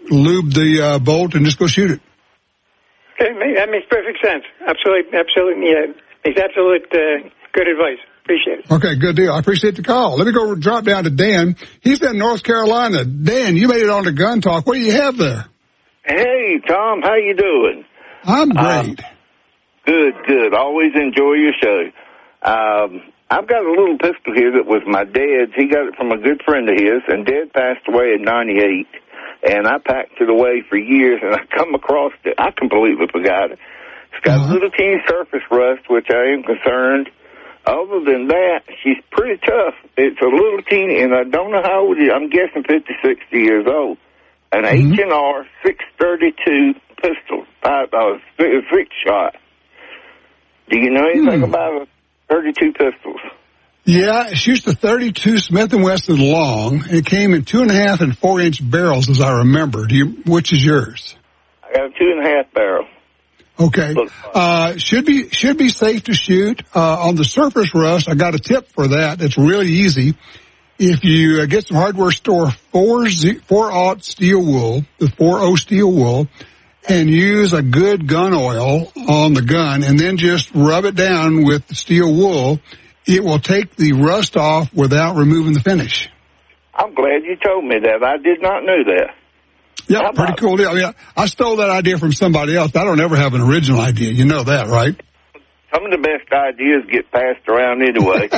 lube the bolt, and just go shoot it. Okay, that makes perfect sense. Absolutely, yeah. Makes absolute good advice. Appreciate it. Okay, good deal. I appreciate the call. Let me go drop down to Dan. He's in North Carolina. Dan, you made it on to Gun Talk. What do you have there? Hey, Tom, how you doing? I'm great. Good. Always enjoy your show. I've got a little pistol here that was my dad's. He got it from a good friend of his, and Dad passed away in 98. And I packed it away for years, and I come across it. I completely forgot it. It's got a little teeny surface rust, which I am concerned. Other than that, she's pretty tough. It's a little teeny, and I don't know how old it is. I'm guessing 50, 60 years old. An H&R 632 pistol, 6-shot. Do you know anything about a 32 pistols? Yeah, it shoots the 32 Smith & Wesson long. It came in 2.5 and 4-inch barrels, as I remember. Which is yours? I got a 2.5 barrel. Okay. Should be safe to shoot. On the surface rust, I got a tip for that. It's really easy. If you get some hardware store 4-aught steel wool, the 4O steel wool, and use a good gun oil on the gun, and then just rub it down with the steel wool, it will take the rust off without removing the finish. I'm glad you told me that. I did not know that. Yeah, pretty cool deal. I mean, I stole that idea from somebody else. I don't ever have an original idea. You know that, right? Some of the best ideas get passed around anyway.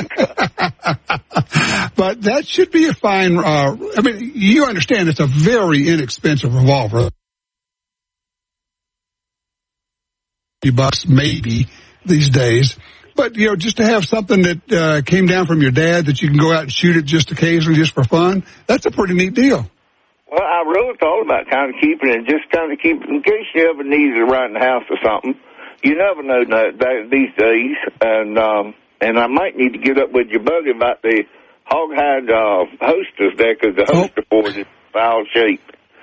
But that should be a fine, I mean, you understand it's a very inexpensive revolver. $50 maybe these days. But, just to have something that came down from your dad that you can go out and shoot it just occasionally just for fun, that's a pretty neat deal. Well, I really thought about kind of keeping it, just kind of keep it in case you ever need it around the house or something. You never know these days. And I might need to get up with your buddy about the hoghide holsters there, because the holster for it is foul shape.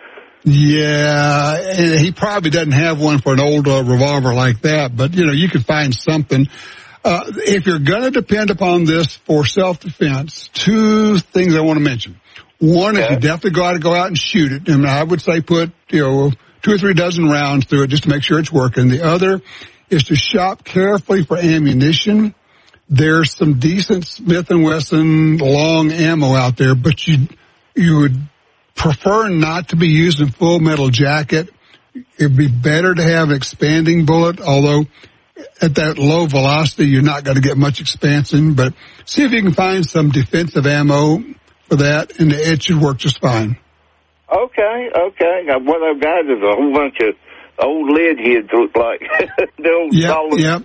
Yeah, and he probably doesn't have one for an old revolver like that, but, you can find something. If you're going to depend upon this for self-defense, two things I want to mention. One is you definitely got to go out and shoot it. And I would say put, 2 or 3 dozen rounds through it just to make sure it's working. The other is to shop carefully for ammunition. There's some decent Smith & Wesson long ammo out there, but you would prefer not to be used in full metal jacket. It'd be better to have an expanding bullet, although at that low velocity, you're not going to get much expansion. But see if you can find some defensive ammo for that, and it should work just fine. Okay. Now, what I've got is a whole bunch of old lead heads, look like. Yep.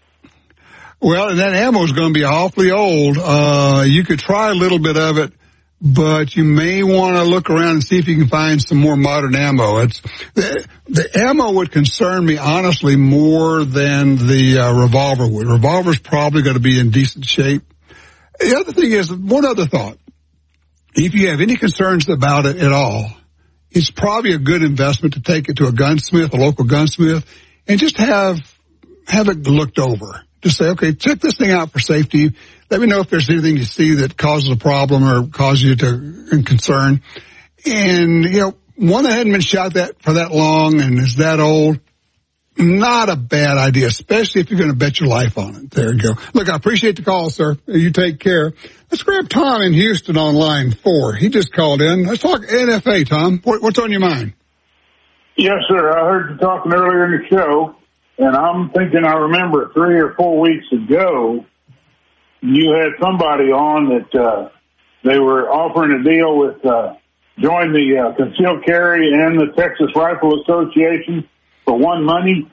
Well, and that ammo is going to be awfully old. You could try a little bit of it, but you may want to look around and see if you can find some more modern ammo. The ammo would concern me, honestly, more than the revolver would. Revolver's probably going to be in decent shape. The other thing is, one other thought. If you have any concerns about it at all, it's probably a good investment to take it to a gunsmith, a local gunsmith, and just have it looked over. Just say, okay, check this thing out for safety. Let me know if there's anything you see that causes a problem or causes you to concern. And, one that hadn't been shot for that long and is that old, not a bad idea, especially if you're going to bet your life on it. There you go. Look, I appreciate the call, sir. You take care. Let's grab Tom in Houston on line 4. He just called in. Let's talk NFA, Tom. What's on your mind? Yes, sir. I heard you talking earlier in the show, and I'm thinking I remember 3 or 4 weeks ago, you had somebody on that they were offering a deal with join the concealed carry and the Texas Rifle Association for one money,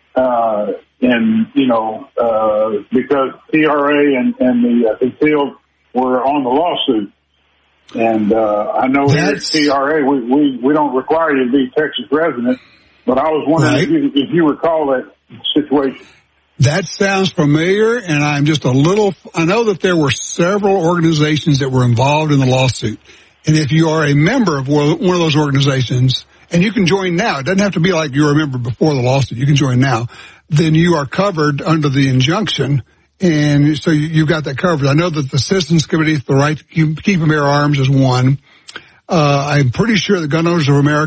because TRA and the concealed were on the lawsuit. And I know here at TRA we don't require you to be a Texas resident, but I was wondering if you recall that situation. That sounds familiar, and I know that there were several organizations that were involved in the lawsuit. And if you are a member of one of those organizations, and you can join now, it doesn't have to be like you were a member before the lawsuit, you can join now, then you are covered under the injunction, and so you've got that covered. I know that the Citizens Committee, the right to keep and bear arms is one. I'm pretty sure the Gun Owners of America